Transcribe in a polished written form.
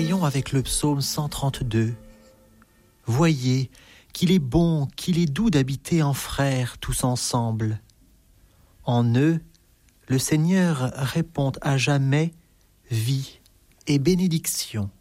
prions avec le psaume 132. Voyez qu'il est bon, qu'il est doux d'habiter en frères tous ensemble. En eux, le Seigneur répond à jamais vie et bénédiction.